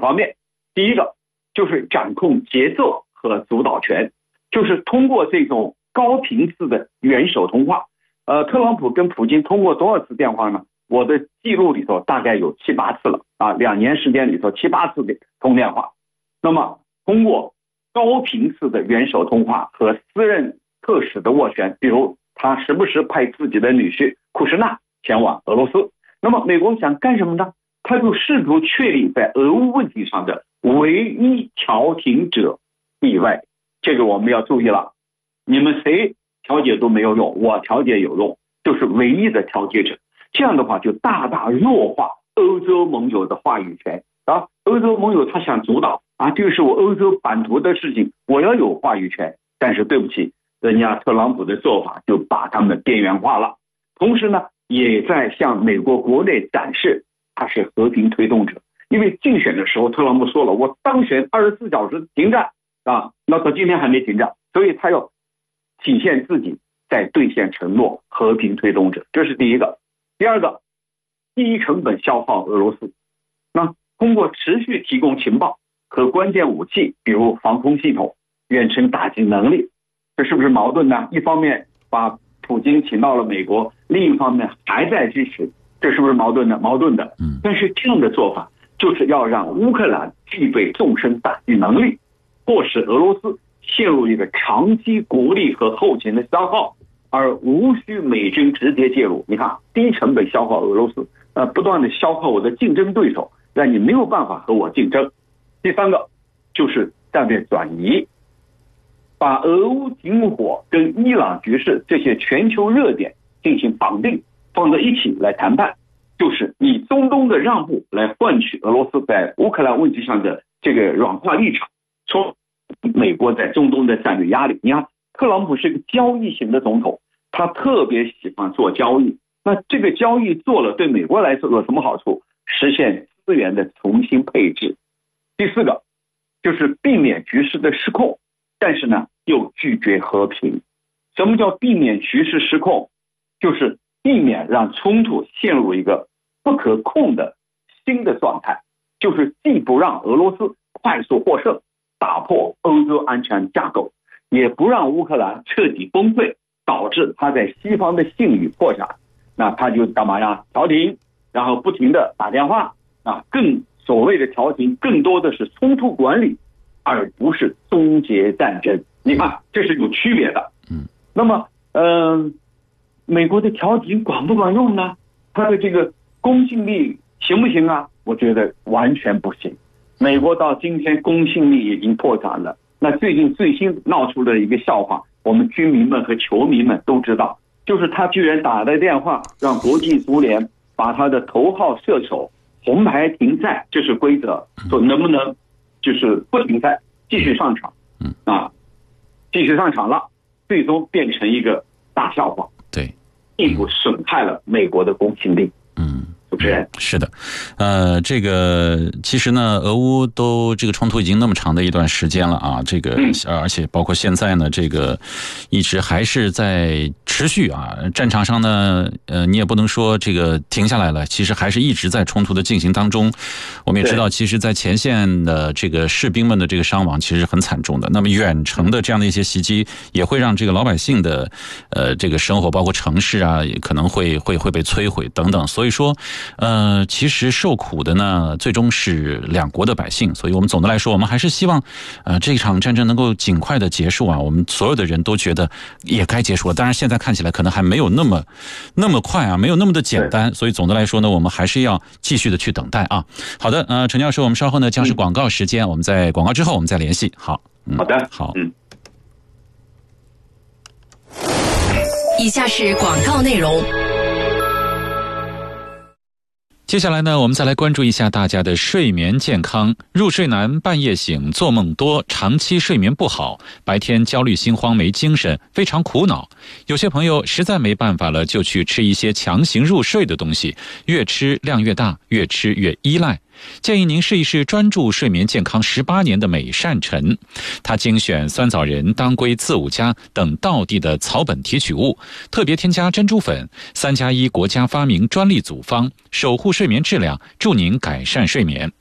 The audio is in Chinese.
方面。第一个就是掌控节奏和主导权，就是通过这种高频次的元首通话。特朗普跟普京通过多少次电话呢？我的记录里头大概有7、8次了啊，2年时间里头7、8次的通电话。那么通过高频次的元首通话和私人特使的斡旋，比如他时不时派自己的女婿库什纳前往俄罗斯。那么美国想干什么呢？他就试图确立在俄乌问题上的唯一调停者地位。这个我们要注意了，你们谁调解都没有用，我调解有用，就是唯一的调解者。这样的话就大大弱化欧洲盟友的话语权啊！欧洲盟友他想主导啊，这个是我欧洲版图的事情，我要有话语权。但是对不起，人家特朗普的做法就把他们边缘化了，同时呢，也在向美国国内展示他是和平推动者。因为竞选的时候，特朗普说了，我当选24小时停战啊，那到今天还没停战，所以他要体现自己在兑现承诺，和平推动者，这是第一个。第二个，低成本消耗俄罗斯，那通过持续提供情报和关键武器，比如防空系统、远程打击能力，这是不是矛盾呢？一方面把普京请到了美国，另一方面还在支持，这是不是矛盾呢？矛盾的。但是这样的做法就是要让乌克兰具备纵深打击能力，迫使俄罗斯陷入一个长期国力和后勤的消耗，而无需美军直接介入。你看，低成本消耗俄罗斯，不断的消耗我的竞争对手，让你没有办法和我竞争。第三个就是战略转移，把俄乌停火跟伊朗局势这些全球热点进行绑定，放在一起来谈判，就是以中东的让步来换取俄罗斯在乌克兰问题上的这个软化立场，说美国在中东的战略压力。你看，特朗普是个交易型的总统，他特别喜欢做交易。那这个交易做了，对美国来说有什么好处？实现资源的重新配置。第四个就是避免局势的失控，但是呢又拒绝和平。什么叫避免局势失控？就是避免让冲突陷入一个不可控的新的状态，就是既不让俄罗斯快速获胜，打破欧洲安全架构，也不让乌克兰彻底崩溃，导致他在西方的信誉破产。那他就干嘛呀？调停，然后不停的打电话啊，更所谓的调停更多的是冲突管理，而不是终结战争。你看，这是有区别的。那么美国的调停管不管用呢？它的这个公信力行不行啊？我觉得完全不行。美国到今天公信力已经破产了。那最近最新闹出了一个笑话，我们军迷们和球迷们都知道，就是他居然打的电话让国际足联把他的头号射手红牌停赛，这是规则，说能不能就是不停赛，继续上场继续上场了，最终变成一个大笑话， 对， 并不损害了美国的公信力。主持人， 是的，这个其实呢，俄乌都这个冲突已经那么长的一段时间了啊，这个而且包括现在呢，这个一直还是在持续啊，战场上呢，你也不能说这个停下来了，其实还是一直在冲突的进行当中。我们也知道，其实在前线的这个士兵们的这个伤亡其实很惨重的。那么远程的这样的一些袭击，也会让这个老百姓的这个生活，包括城市啊，也可能会被摧毁等等。所以说。其实受苦的呢，最终是两国的百姓，所以我们总的来说，我们还是希望，这场战争能够尽快的结束啊。我们所有的人都觉得也该结束了，当然现在看起来可能还没有那么快啊，没有那么的简单，所以总的来说呢，我们还是要继续的去等待啊。好的，陈教授，我们稍后呢将是广告时间，我们在广告之后我们再联系。好， 好的， 好， 以下是广告内容。 接下来呢，我们再来关注一下大家的睡眠健康。入睡难、半夜醒、做梦多、长期睡眠不好，白天焦虑心慌没精神，非常苦恼。有些朋友实在没办法了，就去吃一些强行入睡的东西，越吃量越大，越吃越依赖。建议您试一试专注睡眠健康18年的美善晨，它精选酸枣仁、当归、刺五加等道地的草本提取物，特别添加珍珠粉，3+1国家发明专利组方，守护睡眠质量，助您改善睡眠。